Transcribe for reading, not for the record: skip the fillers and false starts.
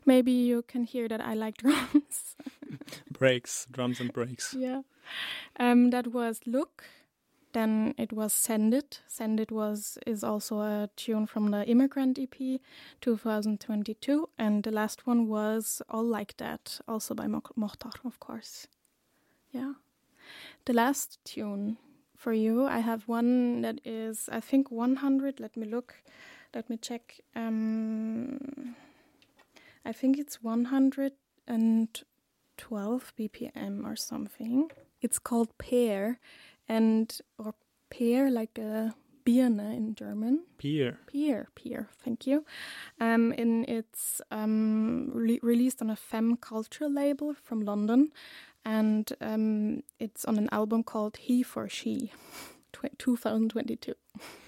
Maybe you can hear that I like drums. Drums and breaks. Yeah. That was Look. Then it was Send It. Send It is also a tune from the Immigrant EP 2022. And the last one was All Like That, also by Mohtar, of course. Yeah. The last tune for you, I have one that is, I think, 100. Let me look. Let me check. I think it's 112 BPM or something. It's called Pear, or Pear, like a Birne in German. Pear. Thank you. And it's released on a femme culture label from London, and it's on an album called He for She, 2022.